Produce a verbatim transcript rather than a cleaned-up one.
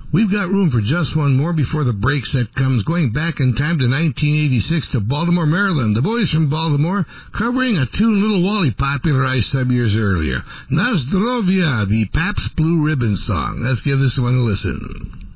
We've got room for just one more before the break set comes, going back in time to nineteen eighty-six to Baltimore, Maryland. The boys from Baltimore covering a tune Little Wally popularized some years earlier. Nazdrovia, the Pabst Blue Ribbon song. Let's give this one a listen.